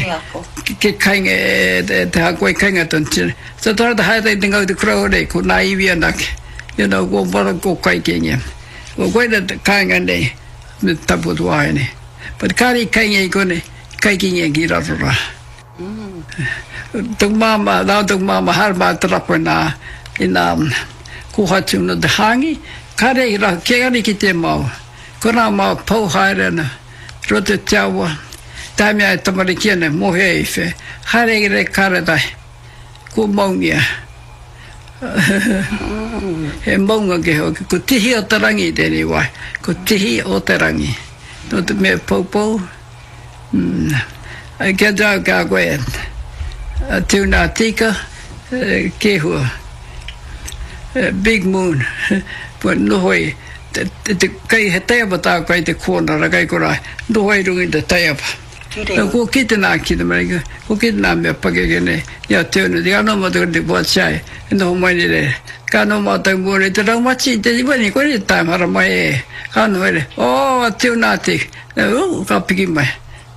ke kainga te hakoi kainga tonti so tara the high thing out the crowd ko naive and you know go bara ko kai kenya go the kainga ne me tapu tuaine but kari kainga ko ne kai kenya gira ra tung mama har ma trapona ina ku hatu no the hangi kare ra keri ki te mau kona ma pau hairana rota tawa tamia tamarikiana mohe ife hare kare dai ku mongia he monga ke ho ku tihi o tarangi te ni wai ku tihi o tarangi no te me popo ai ke ja ka koe tuna tika ke ho big moon but no hoi te kai he te bata kai te kona ra kai kora no hoi rungi te te apa ko kitna ki de mai ko kitna me page ne ya te no dia no mo de bo chai no mai ne ka no mo te mo re te ra ma chi te ni ko ni ta ma ra mai ka no re oh tuna tik ka pigi mai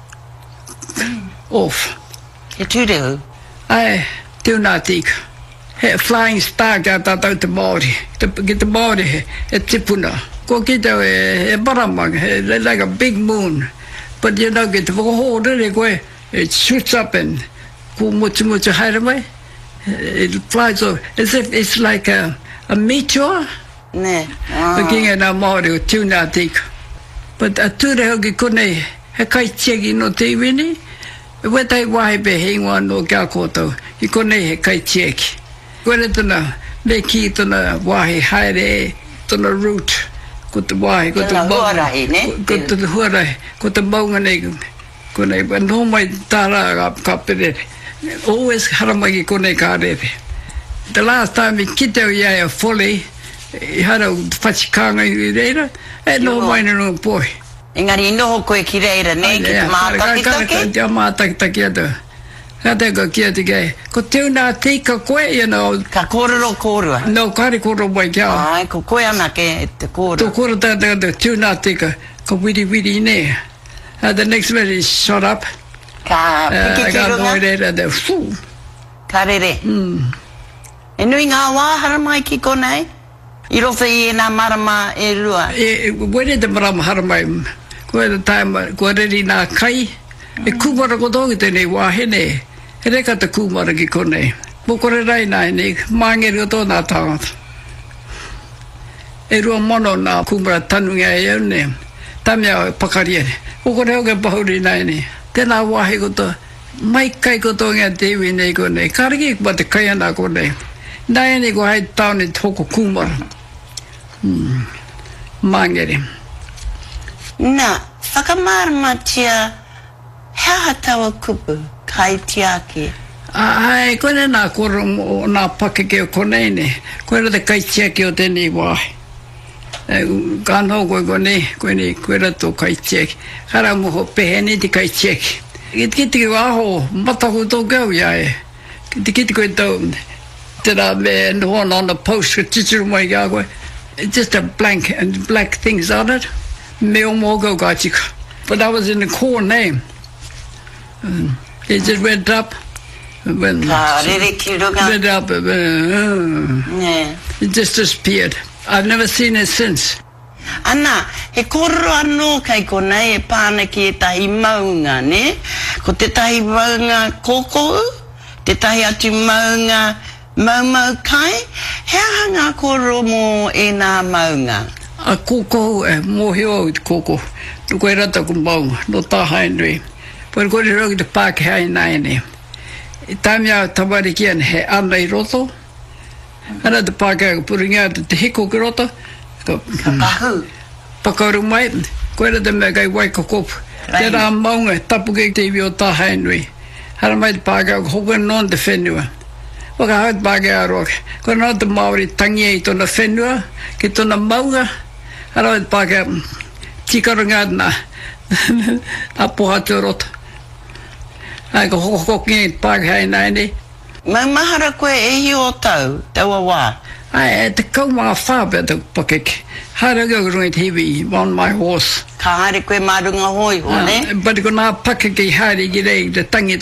off ke tu de ai tuna tik he flying star got out the body to get the body at tipuna go get a baramag like a big moon but you don't get the whole day go it shoots up and go much higher away it flies over as if it's like a meteor ne looking at a model tuna tik but a two de hogi kone he kai chegi no te wini with I why be hang on no gakoto he kone he kai cheki Guarantana, they keep on a why hide on a root. Got the why, got the bone, got the hura, got the bone and egg. Could I went home my tara up copy always haramagi kone kare. The last time we kito ya fully, he had a fachikanga later, and no minor no boy. Ingari no koe kireira ne ki mata together. Kata ko kia te kai. Ko tuna te ka koe, you know. Ka kororo korua. No, kari koro mai kia. Ai, ko koe ana ke te koro. To koro tata tuna te ka. Ko wiri ne. The next minute is shut up. Ka piki kirunga. Ka rere. E nui ngā wā haramai ki konei? I roto I nā marama e rua? Were te marama haramai. Koe te taima, koe reri nā kai. E kumara ko tongi tēnei wāhene. He reka te kumara ki konei. Mokore rai nai nei, maangeri o tōna tāngata. E rua mono nā kumara tanunga e au ne. Tamia pakariene. Mokore hoke pahuri nai nei. Tēnā wāhe ko tō, mai kai ko tōngia tewi nei konei. Kariki pa te kai ana konei. Nai nei ko hai tāone tōko kumara. Maangeri. Nā, whakamārama tia hea tawa kupu kai tiaki. Ai, koe nā koro nā pakeke o konei ne. Koe rata kai tiaki o tēnei wāhi. Kāno koe koe rata o kai tiaki. Kara moho pehene te kai tiaki. Kiti koe aho, mataku tō kau ia e. Kiti koe tau, tērā me nohona on the post, ka titiru mai kia koe. Just a blank and black things on it. Me o mō kau tika. But that was in the core name. It just went up. Went up. It just disappeared. I've never seen it since. Ana, he kororo anō kai konei e pāna ki e tahi maunga, ne? Ko te tahi maunga kōkou, te tahi atu maunga mau kai, hea hanga kororo mō e nā maunga? A kōkou e mōhio i te kōkou. Koe rata ko maunga, no tāhai nui. Poi koe roki te pāke hai nai ne. I tāmia tawari kia he ana I roto. Ana te pāke ko puringa te hiko ki roto. Ka pahu. Pakauru mai. Koe rata mea kai waika kopu. Tērā maunga tapu ke te iwi o tāhai nui. Hara mai te pāke ko hoka non te whenua. Waka hau te pāke a roke. Koe nā te Māori tangi I tōna whenua. Ki tōna maunga. Hara mai te pāke tikarunga nā. Apoha te roto. Ai ko hokoki pāke hai nai ne. Mau mahara koe e hi o tau, taua wā? Ai, te kaumanga whāpea te pakeke. Haere kau rungi te hiwi on my horse. Ka haere koe marunga hoi, ho ne? But ko nā pakeke haere ki rei te tangi